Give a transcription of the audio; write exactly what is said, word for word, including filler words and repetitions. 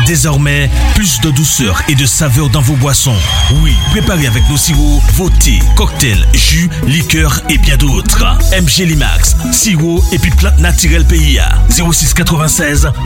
Désormais, plus de douceur et de saveur dans vos boissons. Oui, préparez avec nos sirops, vos thés, cocktails, jus, liqueurs et bien d'autres. M G Limax, sirop et puis plante naturelle P I A. zéro six quatre-vingt-seize